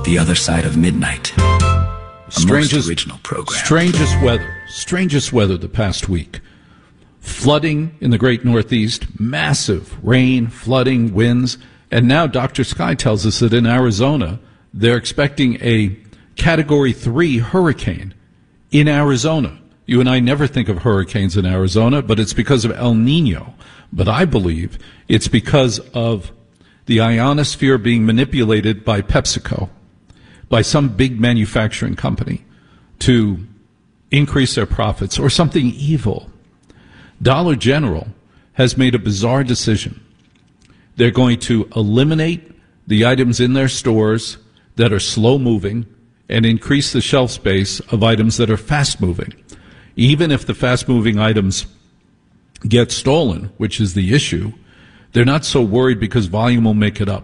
The Other Side of Midnight. A most original program. Strangest weather the past week. Flooding in the great Northeast, massive rain, flooding, winds, and now Dr. Sky tells us that in Arizona, they're expecting a Category 3 hurricane in Arizona. You and I never think of hurricanes in Arizona, but it's because of El Nino. But I believe it's because of the ionosphere being manipulated by PepsiCo, by some big manufacturing company, to increase their profits, or something evil. Dollar General has made a bizarre decision. They're going to eliminate the items in their stores that are slow-moving and increase the shelf space of items that are fast-moving. Even if the fast-moving items get stolen, which is the issue, they're not so worried because volume will make it up.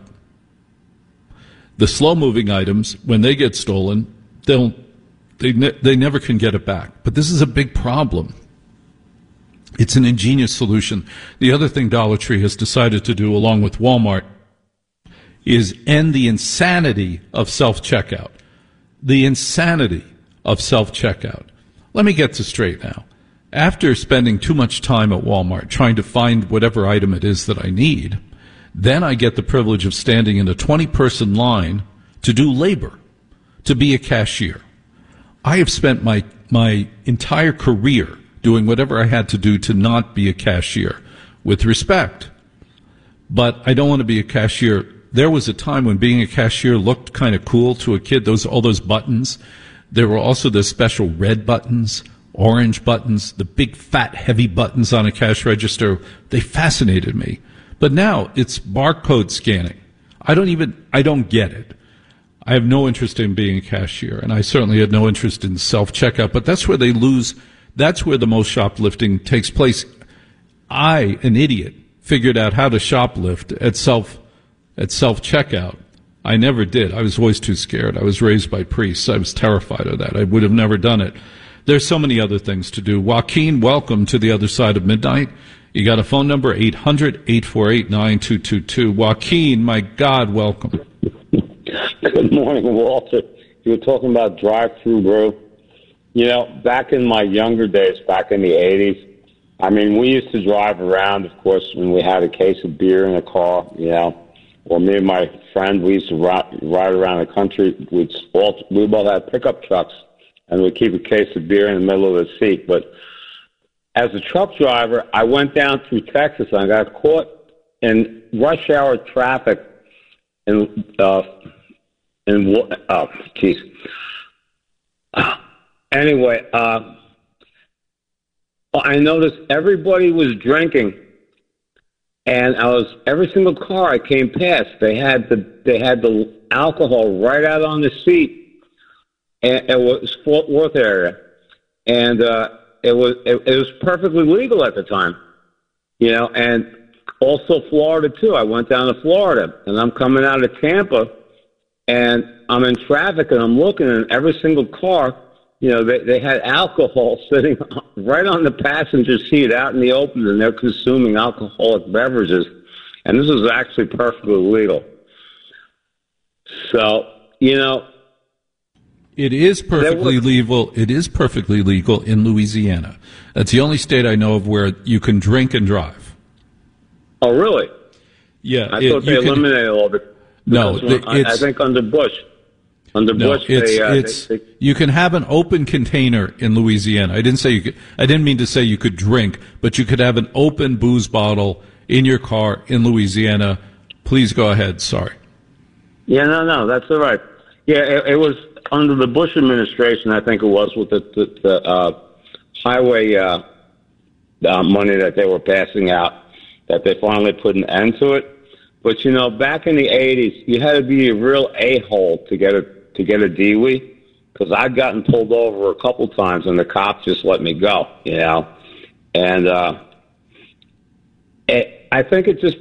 The slow-moving items, when they get stolen, they never can get it back. But this is a big problem. It's an ingenious solution. The other thing Dollar Tree has decided to do, along with Walmart, is end the insanity of self-checkout. The insanity of self-checkout. Let me get this straight now. After spending too much time at Walmart trying to find whatever item it is that I need, then I get the privilege of standing in a 20-person line to do labor, to be a cashier. I have spent my entire career doing whatever I had to do to not be a cashier, with respect. But I don't want to be a cashier. There was a time when being a cashier looked kind of cool to a kid, all those buttons. There were also the special red buttons, orange buttons, the big, fat, heavy buttons on a cash register. They fascinated me. But now it's barcode scanning. I don't get it. I have no interest in being a cashier, and I certainly had no interest in self-checkout, but that's where they lose. That's where the most shoplifting takes place. I, an idiot, figured out how to shoplift at self-checkout. I never did. I was always too scared. I was raised by priests. I was terrified of that. I would have never done it. There's so many other things to do. Joaquin, welcome to The Other Side of Midnight. You got a phone number, 800-848-9222. Joaquin, my God, welcome. Good morning, Walter. You were talking about drive-through, bro. You know, back in my younger days, back in the 80s, I mean, we used to drive around, of course, when we had a case of beer in the car, you know, or me and my friend, we used to ride around the country. We both had pickup trucks, and we'd keep a case of beer in the middle of the seat. But as a truck driver, I went down through Texas, and I got caught in rush hour traffic Anyway, I noticed everybody was drinking, and every single car I came past, they had the alcohol right out on the seat, and it was Fort Worth area, and it was perfectly legal at the time, you know, and also Florida too. I went down to Florida, and I'm coming out of Tampa, and I'm in traffic, and I'm looking, and every single car, you know, they had alcohol sitting right on the passenger seat out in the open, and they're consuming alcoholic beverages. And this is actually perfectly legal. So, you know, it is perfectly legal. It is perfectly legal in Louisiana. That's the only state I know of where you can drink and drive. Oh, really? Yeah. I thought they eliminated all of it. No, I think under Bush. You can have an open container in Louisiana. I didn't mean to say you could drink, but you could have an open booze bottle in your car in Louisiana. Please go ahead. Sorry. Yeah, no, that's all right. Yeah, it was under the Bush administration, I think it was, with the highway money that they were passing out, that they finally put an end to it. But, you know, back in the 80s, you had to be a real a-hole to get a DWI, because I'd gotten pulled over a couple times, and the cops just let me go, you know. And I think it just